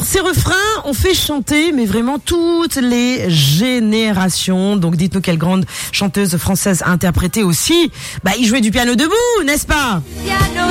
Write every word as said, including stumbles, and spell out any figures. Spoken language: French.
ces refrains ont fait chanter, mais vraiment toutes les générations. Donc dites-nous quelle grande chanteuse française a interprété aussi. Bah, il jouait du piano debout, n'est-ce pas?